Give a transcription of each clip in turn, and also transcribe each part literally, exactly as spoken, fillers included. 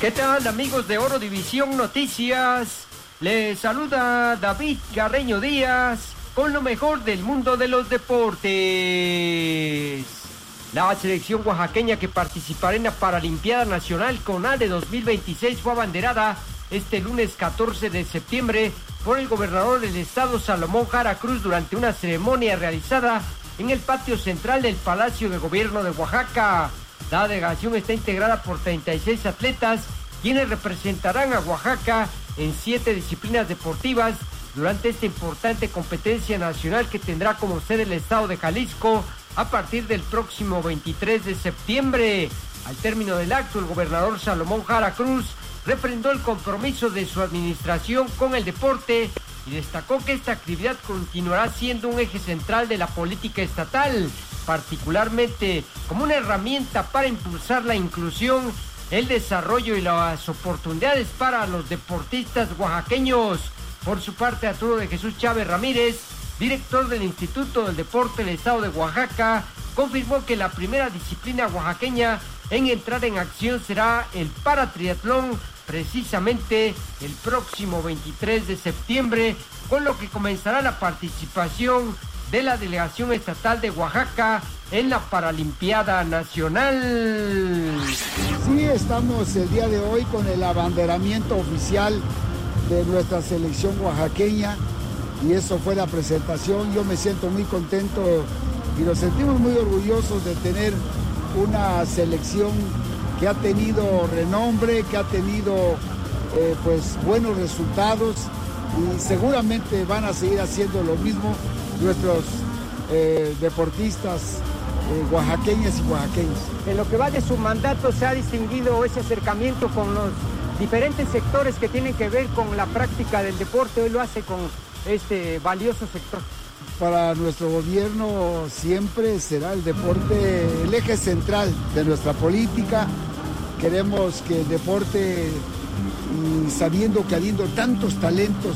¿Qué tal, amigos de Oro División Noticias? Les saluda David Carreño Díaz con lo mejor del mundo de los deportes. La selección oaxaqueña que participará en la Paralimpiada Nacional CONADE dos mil veintiséis fue abanderada este lunes catorce de septiembre por el gobernador del estado, Salomón Jara Cruz, durante una ceremonia realizada en el patio central del Palacio de Gobierno de Oaxaca. La delegación está integrada por treinta y seis atletas, quienes representarán a Oaxaca en siete disciplinas deportivas durante esta importante competencia nacional que tendrá como sede el estado de Jalisco a partir del próximo veintitrés de septiembre. Al término del acto, el gobernador Salomón Jara Cruz refrendó el compromiso de su administración con el deporte y destacó que esta actividad continuará siendo un eje central de la política estatal, particularmente como una herramienta para impulsar la inclusión, el desarrollo y las oportunidades para los deportistas oaxaqueños. Por su parte, Arturo de Jesús Chávez Ramírez, director del Instituto del Deporte del Estado de Oaxaca, confirmó que la primera disciplina oaxaqueña en entrar en acción será el paratriatlón, precisamente el próximo veintitrés de septiembre, con lo que comenzará la participación de la delegación estatal de Oaxaca en la Paralimpiada Nacional. Sí, estamos el día de hoy con el abanderamiento oficial de nuestra selección oaxaqueña y eso fue la presentación. Yo me siento muy contento y nos sentimos muy orgullosos de tener una selección que ha tenido renombre, que ha tenido eh, pues buenos resultados y seguramente van a seguir haciendo lo mismo nuestros eh, deportistas eh, oaxaqueñas y oaxaqueños. En lo que va de su mandato se ha distinguido ese acercamiento con los diferentes sectores que tienen que ver con la práctica del deporte. Hoy lo hace con este valioso sector. Para nuestro gobierno siempre será el deporte el eje central de nuestra política. Queremos que el deporte, y sabiendo que habiendo tantos talentos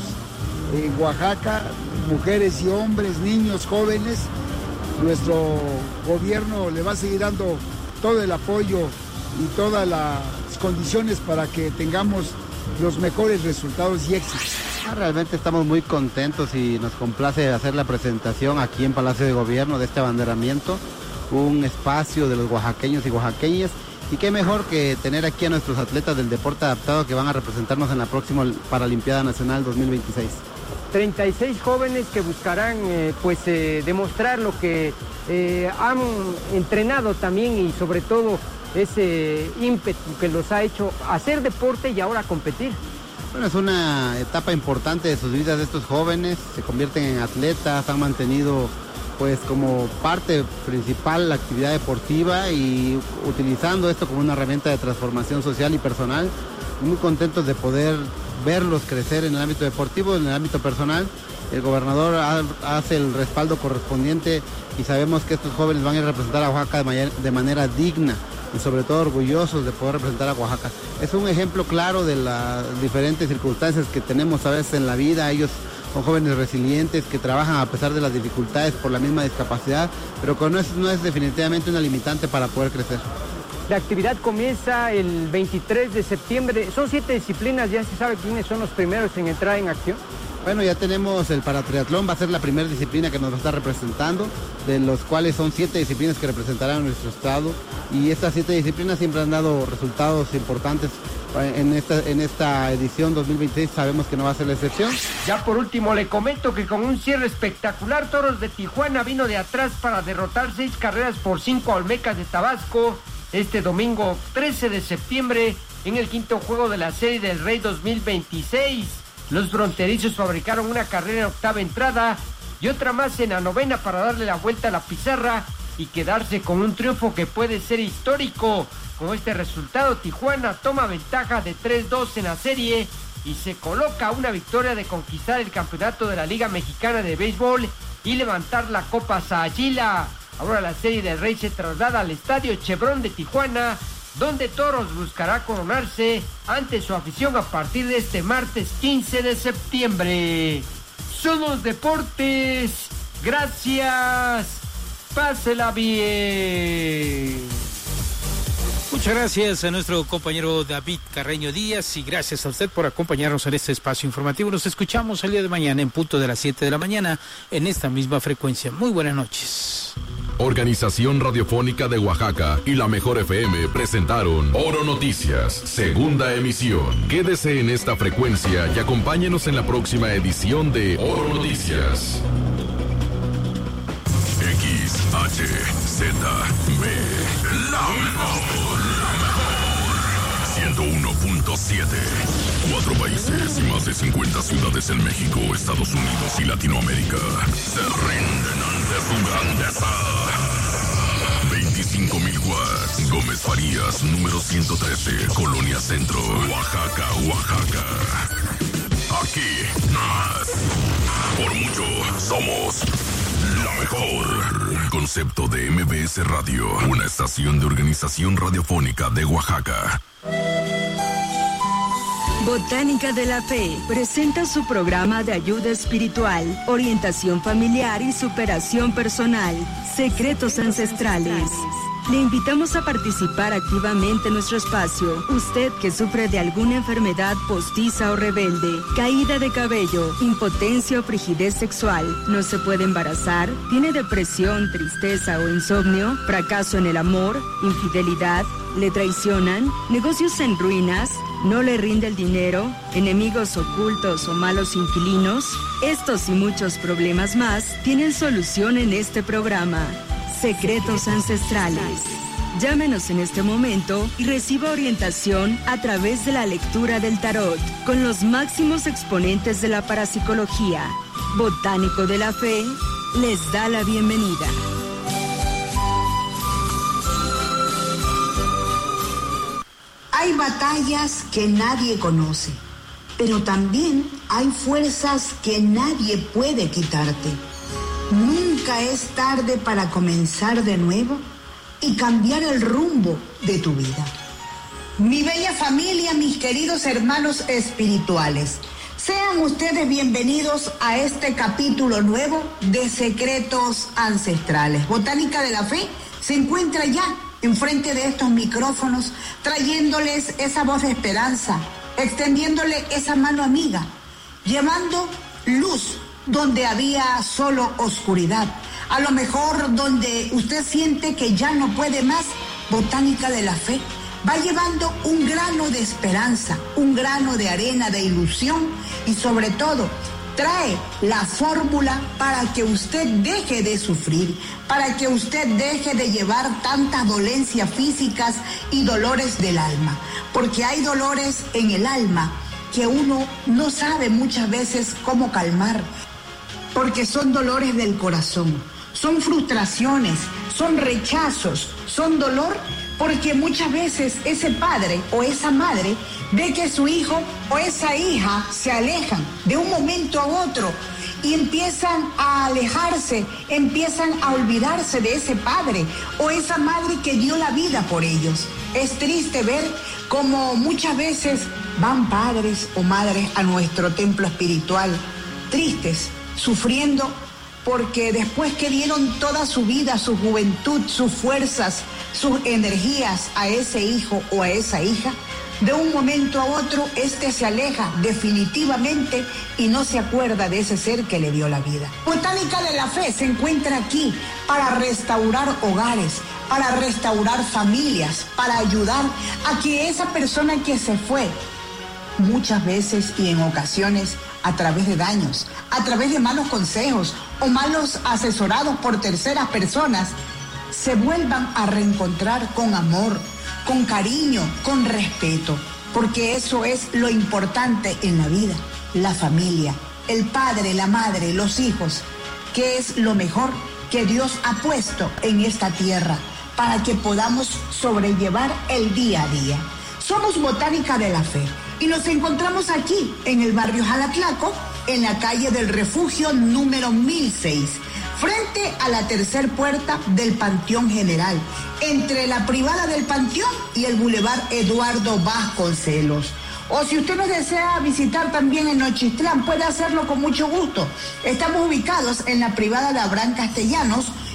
en Oaxaca, mujeres y hombres, niños, jóvenes, nuestro gobierno le va a seguir dando todo el apoyo y todas las condiciones para que tengamos los mejores resultados y éxitos. Realmente estamos muy contentos y nos complace hacer la presentación aquí en Palacio de Gobierno de este abanderamiento, un espacio de los oaxaqueños y oaxaqueñas, y qué mejor que tener aquí a nuestros atletas del deporte adaptado que van a representarnos en la próxima Paralimpiada Nacional dos mil veintiséis. treinta y seis jóvenes que buscarán eh, pues eh, demostrar lo que eh, han entrenado también y sobre todo ese ímpetu que los ha hecho hacer deporte y ahora competir. Bueno, es una etapa importante de sus vidas de estos jóvenes, se convierten en atletas, han mantenido pues como parte principal la actividad deportiva y utilizando esto como una herramienta de transformación social y personal. Muy contentos de poder verlos crecer en el ámbito deportivo, en el ámbito personal. El gobernador ha, hace el respaldo correspondiente y sabemos que estos jóvenes van a ir a representar a Oaxaca de manera, de manera digna y sobre todo orgullosos de poder representar a Oaxaca. Es un ejemplo claro de las diferentes circunstancias que tenemos a veces en la vida. Ellos son jóvenes resilientes que trabajan a pesar de las dificultades por la misma discapacidad, pero que no es, no es definitivamente una limitante para poder crecer. La actividad comienza el veintitrés de septiembre. Son siete disciplinas, ¿ya se sabe quiénes son los primeros en entrar en acción? Bueno, ya tenemos el paratriatlón, va a ser la primera disciplina que nos va a estar representando, de los cuales son siete disciplinas que representarán a nuestro estado, y estas siete disciplinas siempre han dado resultados importantes. En esta, en esta edición dos mil veintiséis sabemos que no va a ser la excepción. Ya por último le comento que con un cierre espectacular, Toros de Tijuana vino de atrás para derrotar seis carreras por cinco a Olmecas de Tabasco este domingo trece de septiembre en el quinto juego de la Serie del Rey dos mil veintiséis. Los fronterizos fabricaron una carrera en octava entrada y otra más en la novena para darle la vuelta a la pizarra y quedarse con un triunfo que puede ser histórico. Con este resultado, Tijuana toma ventaja de tres dos en la serie y se coloca a una victoria de conquistar el campeonato de la Liga Mexicana de Béisbol y levantar la Copa Saachila. Ahora la Serie del Rey se traslada al Estadio Chevron de Tijuana, donde Toros buscará coronarse ante su afición a partir de este martes quince de septiembre. Somos Deportes, gracias, pásela bien. Muchas gracias a nuestro compañero David Carreño Díaz y gracias a usted por acompañarnos en este espacio informativo. Nos escuchamos el día de mañana en punto de las siete de la mañana en esta misma frecuencia. Muy buenas noches. Organización Radiofónica de Oaxaca y la Mejor F M presentaron Oro Noticias, segunda emisión. Quédese en esta frecuencia y acompáñenos en la próxima edición de Oro Noticias. X, H, Z, B, la mejor. ciento uno punto siete. Cuatro países y más de cincuenta ciudades en México, Estados Unidos y Latinoamérica se rinden ante su grandeza. veinticinco mil watts. Gómez Farías, número ciento trece, Colonia Centro, Oaxaca, Oaxaca. Aquí, más. Por mucho, somos la mejor. Concepto de M B S Radio, una estación de Organización Radiofónica de Oaxaca. Botánica de la Fe presenta su programa de ayuda espiritual, orientación familiar y superación personal, Secretos Ancestrales. Le invitamos a participar activamente en nuestro espacio. Usted que sufre de alguna enfermedad postiza o rebelde, caída de cabello, impotencia o frigidez sexual, no se puede embarazar, tiene depresión, tristeza o insomnio, fracaso en el amor, infidelidad, le traicionan, negocios en ruinas, no le rinde el dinero, enemigos ocultos o malos inquilinos. Estos y muchos problemas más tienen solución en este programa. Secretos Ancestrales. Llámenos en este momento y reciba orientación a través de la lectura del tarot con los máximos exponentes de la parapsicología. Botánico de la Fe les da la bienvenida. Hay batallas que nadie conoce, pero también hay fuerzas que nadie puede quitarte. Nunca es tarde para comenzar de nuevo y cambiar el rumbo de tu vida. Mi bella familia, mis queridos hermanos espirituales, sean ustedes bienvenidos a este capítulo nuevo de Secretos Ancestrales. Botánica de la Fe se encuentra ya enfrente de estos micrófonos, trayéndoles esa voz de esperanza, extendiéndole esa mano amiga, llevando luz donde había solo oscuridad. A lo mejor donde usted siente que ya no puede más, Botánica de la Fe va llevando un grano de esperanza, un grano de arena de ilusión y sobre todo trae la fórmula para que usted deje de sufrir, para que usted deje de llevar tantas dolencias físicas y dolores del alma, porque hay dolores en el alma que uno no sabe muchas veces cómo calmar, porque son dolores del corazón, son frustraciones, son rechazos, son dolor, porque muchas veces ese padre o esa madre ve que su hijo o esa hija se alejan de un momento a otro y empiezan a alejarse, empiezan a olvidarse de ese padre o esa madre que dio la vida por ellos. Es triste ver cómo muchas veces van padres o madres a nuestro templo espiritual tristes, sufriendo, porque después que dieron toda su vida, su juventud, sus fuerzas, sus energías a ese hijo o a esa hija, de un momento a otro, este se aleja definitivamente y no se acuerda de ese ser que le dio la vida. Botánica de la Fe se encuentra aquí para restaurar hogares, para restaurar familias, para ayudar a que esa persona que se fue, muchas veces y en ocasiones a través de daños, a través de malos consejos o malos asesorados por terceras personas, se vuelvan a reencontrar con amor, con cariño, con respeto, porque eso es lo importante en la vida, la familia, el padre, la madre, los hijos, que es lo mejor que Dios ha puesto en esta tierra para que podamos sobrellevar el día a día. Somos Botánica de la Fe y nos encontramos aquí en el barrio Jalatlaco, en la calle del Refugio número mil seis, frente a la tercer puerta del Panteón General, entre la privada del Panteón y el Boulevard Eduardo Vasconcelos. O si usted nos desea visitar también en Nochistlán, puede hacerlo con mucho gusto. Estamos ubicados en la privada de Abraham Castellanos,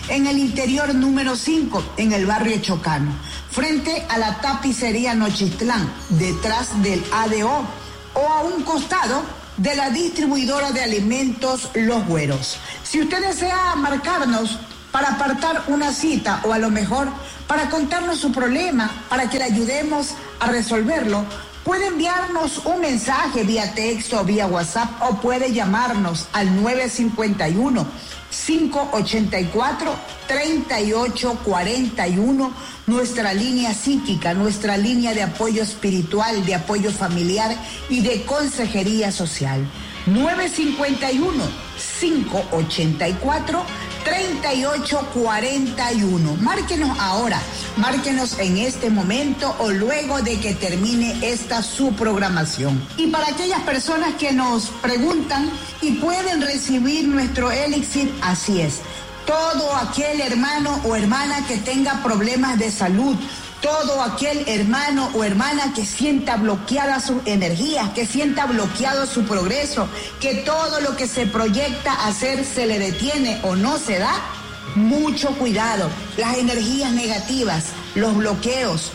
en el interior número cinco, en el barrio Chocano, frente a la tapicería Nochistlán, detrás del A D O, o a un costado de la distribuidora de alimentos Los Güeros. Si usted desea marcarnos para apartar una cita o a lo mejor para contarnos su problema, para que le ayudemos a resolverlo, puede enviarnos un mensaje vía texto o vía WhatsApp o puede llamarnos al nueve cinco uno, cinco ocho cuatro, tres ocho cuatro uno, nuestra línea psíquica, nuestra línea de apoyo espiritual, de apoyo familiar y de consejería social. nueve cinco uno, cinco ocho cuatro, tres ocho cuatro uno. Márquenos ahora, márquenos en este momento o luego de que termine esta su programación. Y para aquellas personas que nos preguntan y pueden recibir nuestro elixir, así es. Todo aquel hermano o hermana que tenga problemas de salud, todo aquel hermano o hermana que sienta bloqueadas sus energías, que sienta bloqueado su progreso, que todo lo que se proyecta a hacer se le detiene o no se da, mucho cuidado. Las energías negativas, los bloqueos,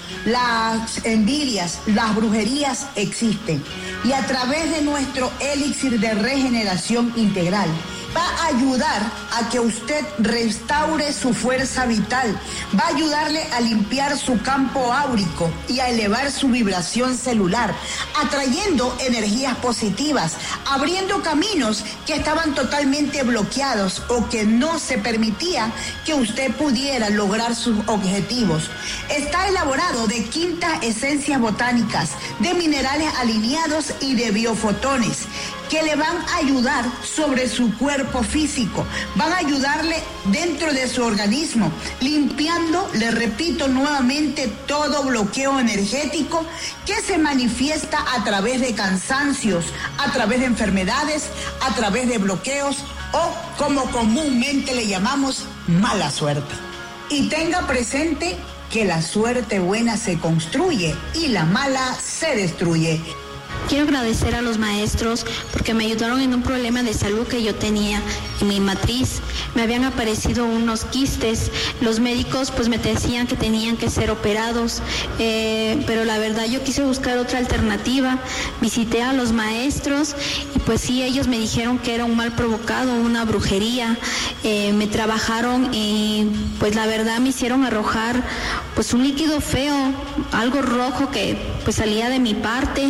las envidias, las brujerías existen. Y a través de nuestro elixir de regeneración integral, va a ayudar a que usted restaure su fuerza vital, va a ayudarle a limpiar su campo áurico y a elevar su vibración celular, atrayendo energías positivas, abriendo caminos que estaban totalmente bloqueados o que no se permitía que usted pudiera lograr sus objetivos. Está elaborado de quintas esencias botánicas, de minerales alineados y de biofotones, que le van a ayudar sobre su cuerpo físico, van a ayudarle dentro de su organismo, limpiando, le repito nuevamente, todo bloqueo energético que se manifiesta a través de cansancios, a través de enfermedades, a través de bloqueos o, como comúnmente le llamamos, mala suerte. Y tenga presente que la suerte buena se construye y la mala se destruye. Quiero agradecer a los maestros porque me ayudaron en un problema de salud que yo tenía en mi matriz. Me habían aparecido unos quistes. Los médicos pues me decían que tenían que ser operados, eh, pero la verdad yo quise buscar otra alternativa. Visité a los maestros y pues sí, ellos me dijeron que era un mal provocado, una brujería. Eh, me trabajaron y pues la verdad me hicieron arrojar pues un líquido feo, algo rojo que pues salía de mi parte.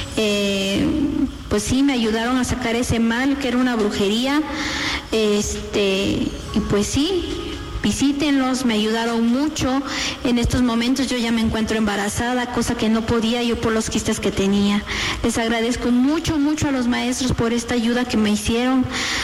Eh, pues sí, me ayudaron a sacar ese mal que era una brujería, este, y pues sí, visítenlos, me ayudaron mucho. En estos momentos yo ya me encuentro embarazada, cosa que no podía yo por los quistes que tenía. Les agradezco mucho, mucho a los maestros por esta ayuda que me hicieron.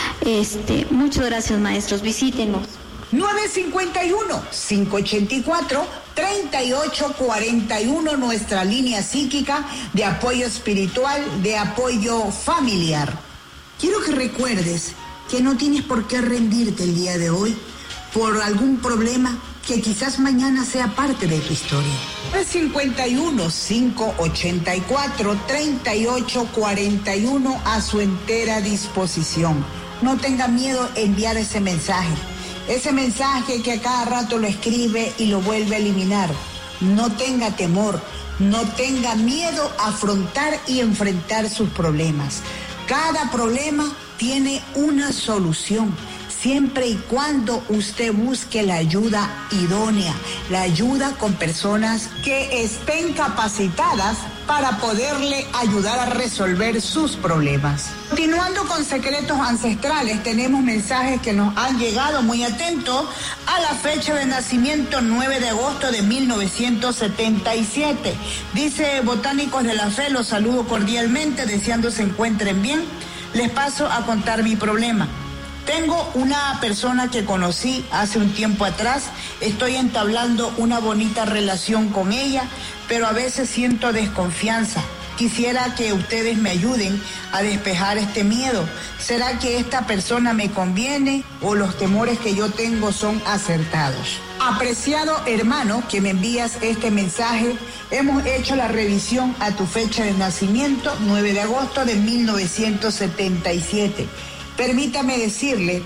Este, muchas gracias, maestros, visítenos. nueve cinco uno, cinco ocho cuatro, tres ocho cuatro uno, nuestra línea psíquica de apoyo espiritual, de apoyo familiar. Quiero que recuerdes que no tienes por qué rendirte el día de hoy por algún problema que quizás mañana sea parte de tu historia. nueve cinco uno, cinco ocho cuatro, tres ocho cuatro uno a su entera disposición. No tenga miedo en enviar ese mensaje. Ese mensaje que a cada rato lo escribe y lo vuelve a eliminar. No tenga temor, no tenga miedo a afrontar y enfrentar sus problemas. Cada problema tiene una solución, siempre y cuando usted busque la ayuda idónea, la ayuda con personas que estén capacitadas para poderle ayudar a resolver sus problemas. Continuando con secretos ancestrales, tenemos mensajes que nos han llegado, muy atentos a la fecha de nacimiento nueve de agosto de mil novecientos setenta y siete. Dice: Botánicos de la Fe, los saludo cordialmente, deseando se encuentren bien. Les paso a contar mi problema. Tengo una persona que conocí hace un tiempo atrás, estoy entablando una bonita relación con ella, pero a veces siento desconfianza. Quisiera que ustedes me ayuden a despejar este miedo. ¿Será que esta persona me conviene o los temores que yo tengo son acertados? Apreciado hermano que me envías este mensaje, hemos hecho la revisión a tu fecha de nacimiento, nueve de agosto de mil novecientos setenta y siete. Permítame decirle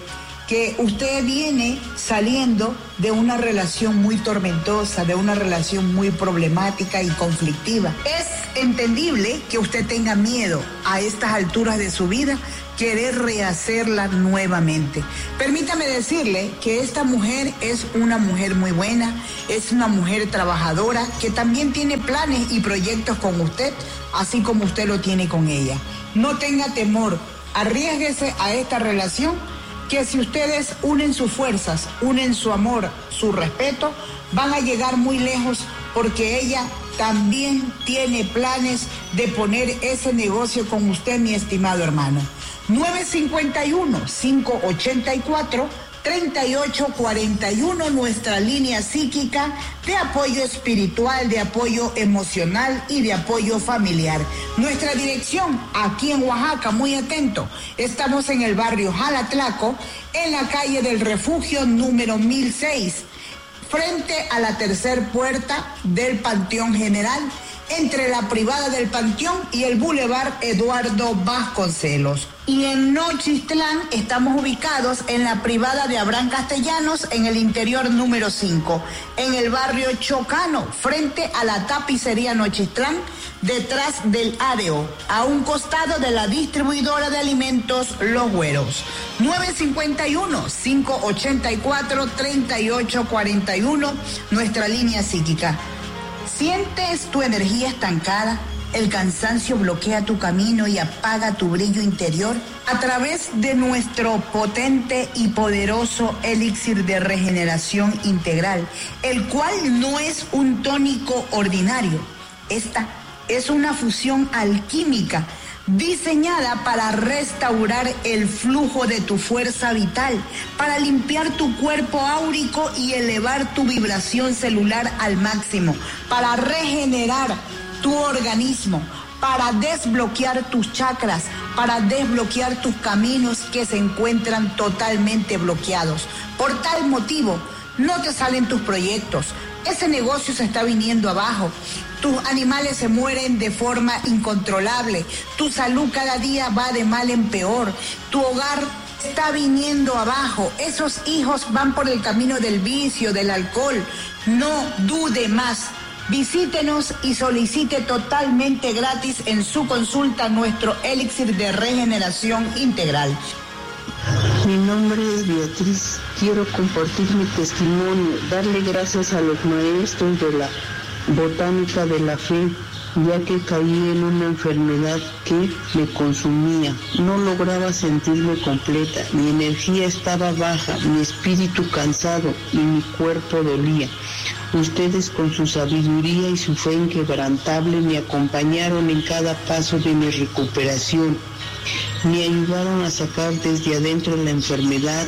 que usted viene saliendo de una relación muy tormentosa, de una relación muy problemática y conflictiva. Es entendible que usted tenga miedo a estas alturas de su vida, querer rehacerla nuevamente. Permítame decirle que esta mujer es una mujer muy buena, es una mujer trabajadora, que también tiene planes y proyectos con usted, así como usted lo tiene con ella. No tenga temor, arriésguese a esta relación, que si ustedes unen sus fuerzas, unen su amor, su respeto, van a llegar muy lejos, porque ella también tiene planes de poner ese negocio con usted, mi estimado hermano. nueve cinco uno, cinco ocho cuatro, tres ocho cuatro uno, nuestra línea psíquica de apoyo espiritual, de apoyo emocional y de apoyo familiar. Nuestra dirección aquí en Oaxaca, muy atento, estamos en el barrio Jalatlaco, en la calle del Refugio número mil seis, frente a la tercer puerta del Panteón General, entre la privada del Panteón y el Boulevard Eduardo Vasconcelos. Y en Nochistlán estamos ubicados en la privada de Abraham Castellanos, en el interior número cinco, en el barrio Chocano, frente a la tapicería Nochistlán, detrás del Areo, a un costado de la distribuidora de alimentos Los Güeros. nueve cinco uno, cinco ocho cuatro, tres ocho cuatro uno, nuestra línea psíquica. ¿Sientes tu energía estancada? ¿El cansancio bloquea tu camino y apaga tu brillo interior? A través de nuestro potente y poderoso elixir de regeneración integral, el cual no es un tónico ordinario. Esta es una fusión alquímica diseñada para restaurar el flujo de tu fuerza vital, para limpiar tu cuerpo áurico y elevar tu vibración celular al máximo, para regenerar tu organismo, para desbloquear tus chakras, para desbloquear tus caminos que se encuentran totalmente bloqueados. Por tal motivo, no te salen tus proyectos, ese negocio se está viniendo abajo, tus animales se mueren de forma incontrolable, tu salud cada día va de mal en peor, tu hogar está viniendo abajo, esos hijos van por el camino del vicio, del alcohol. No dude más. Visítenos y solicite totalmente gratis en su consulta nuestro elixir de regeneración integral. Mi nombre es Beatriz. Quiero compartir mi testimonio, darle gracias a los maestros de la botánica de la fe, ya que caí en una enfermedad que me consumía. No lograba sentirme completa, mi energía estaba baja, mi espíritu cansado y mi cuerpo dolía. Ustedes con su sabiduría y su fe inquebrantable me acompañaron en cada paso de mi recuperación. Me ayudaron a sacar desde adentro la enfermedad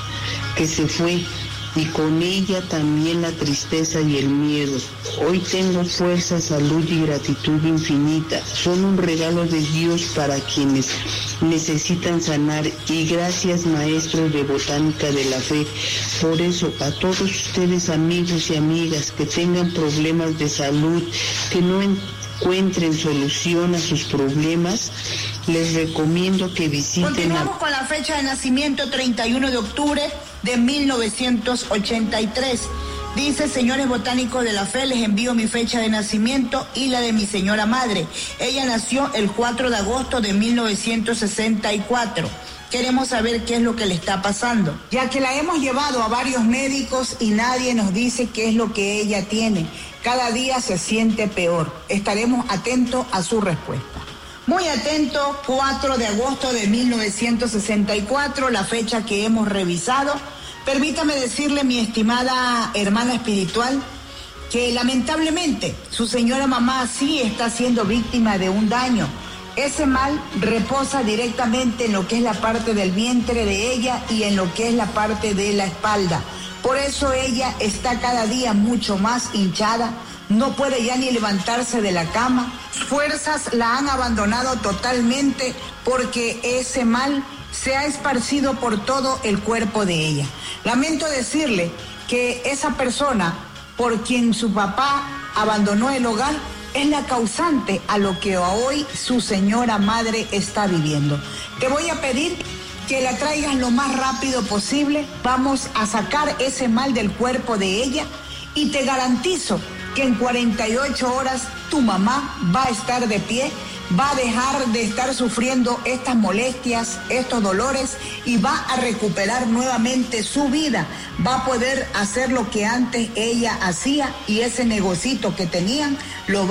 que se fue y con ella también la tristeza y el miedo. Hoy tengo fuerza, salud y gratitud infinita. Son un regalo de Dios para quienes necesitan sanar y gracias, maestros de botánica de la fe. Por eso, a todos ustedes, amigos y amigas que tengan problemas de salud, que no encuentren solución a sus problemas, les recomiendo que visiten... Continuamos a... con la fecha de nacimiento, treinta y uno de octubre de mil novecientos ochenta y tres. Dice: señores botánicos de la fe, les envío mi fecha de nacimiento y la de mi señora madre. Ella nació el cuatro de agosto de mil novecientos sesenta y cuatro. Queremos saber qué es lo que le está pasando, ya que la hemos llevado a varios médicos y nadie nos dice qué es lo que ella tiene. Cada día se siente peor. Estaremos atentos a su respuesta. Muy atento, cuatro de agosto de mil novecientos sesenta y cuatro, la fecha que hemos revisado. Permítame decirle, mi estimada hermana espiritual, que lamentablemente su señora mamá sí está siendo víctima de un daño. Ese mal reposa directamente en lo que es la parte del vientre de ella y en lo que es la parte de la espalda. Por eso ella está cada día mucho más hinchada, no puede ya ni levantarse de la cama. Sus fuerzas la han abandonado totalmente porque ese mal se ha esparcido por todo el cuerpo de ella. Lamento decirle que esa persona por quien su papá abandonó el hogar es la causante a lo que hoy su señora madre está viviendo. Te voy a pedir que la traigas lo más rápido posible. Vamos a sacar ese mal del cuerpo de ella y te garantizo que en cuarenta y ocho horas tu mamá va a estar de pie, va a dejar de estar sufriendo estas molestias, estos dolores y va a recuperar nuevamente su vida. Va a poder hacer lo que antes ella hacía y ese negocito que tenían lo va